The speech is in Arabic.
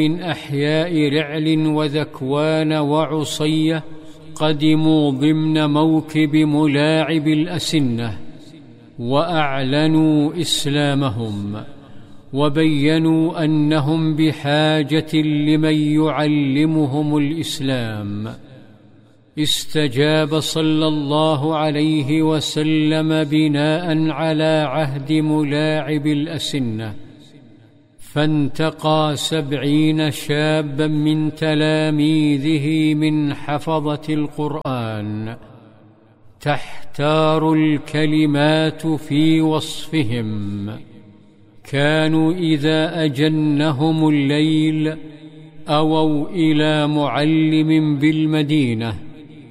من أحياء رعل وذكوان وعصية قدموا ضمن موكب ملاعب الأسنة، وأعلنوا إسلامهم، وبينوا أنهم بحاجة لمن يعلمهم الإسلام. استجاب صلى الله عليه وسلم بناء على عهد ملاعب الأسنة، فانتقى 70 شابا من تلاميذه من حفظة القرآن، تحتار الكلمات في وصفهم. كانوا إذا أجنهم الليل أووا إلى معلم بالمدينة